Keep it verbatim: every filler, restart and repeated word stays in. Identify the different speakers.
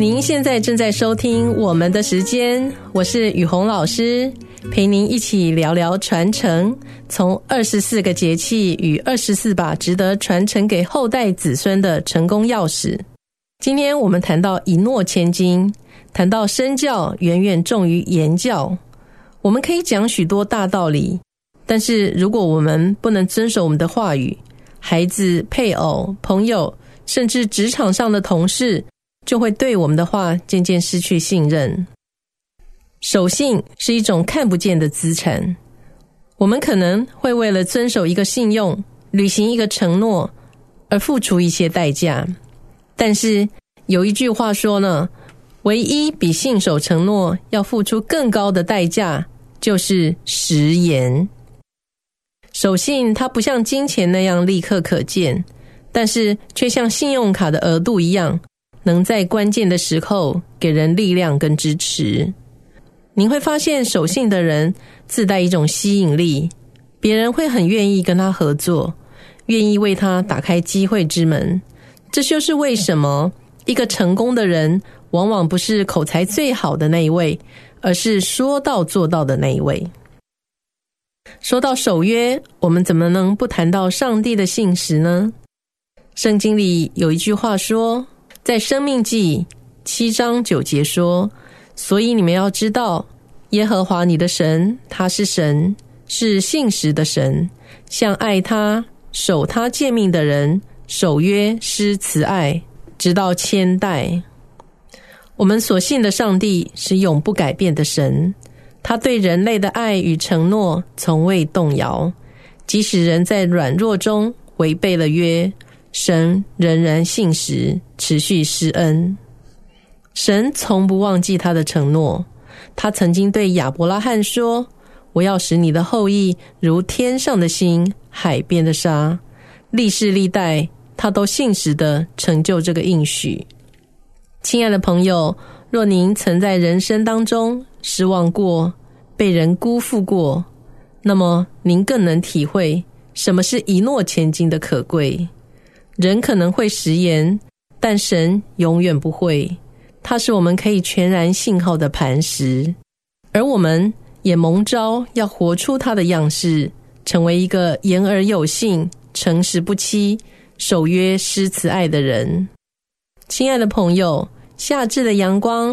Speaker 1: 您现在正在收听我们的时间，我是雨虹老师，陪您一起聊聊传承，从二十四个节气与二十四把值得传承给后代子孙的成功钥匙。今天我们谈到一诺千金，谈到身教远远重于言教。我们可以讲许多大道理，但是如果我们不能遵守我们的话语，孩子、配偶、朋友，甚至职场上的同事就会对我们的话渐渐失去信任。守信是一种看不见的资产，我们可能会为了遵守一个信用，履行一个承诺而付出一些代价。但是有一句话说呢，唯一比信守承诺要付出更高的代价，就是食言。守信它不像金钱那样立刻可见，但是却像信用卡的额度一样，能在关键的时候给人力量跟支持。您会发现守信的人自带一种吸引力，别人会很愿意跟他合作，愿意为他打开机会之门。这就是为什么一个成功的人往往不是口才最好的那一位，而是说到做到的那一位。说到守约，我们怎么能不谈到上帝的信实呢？圣经里有一句话说，在申命记七章九节说，所以你们要知道，耶和华你的神，他是神，是信实的神，向爱他、守他诫命的人，守约施慈爱，直到千代。我们所信的上帝是永不改变的神，他对人类的爱与承诺从未动摇，即使人在软弱中违背了约，神仍然信实，持续施恩。神从不忘记他的承诺，他曾经对亚伯拉罕说，我要使你的后裔如天上的星，海边的沙。历世历代他都信实地成就这个应许。亲爱的朋友，若您曾在人生当中失望过，被人辜负过，那么您更能体会什么是一诺千金的可贵。人可能会食言，但神永远不会，他是我们可以全然信靠的磐石，而我们也蒙召要活出他的样式，成为一个言而有信、诚实不欺、守约施慈爱的人。亲爱的朋友，夏至的阳光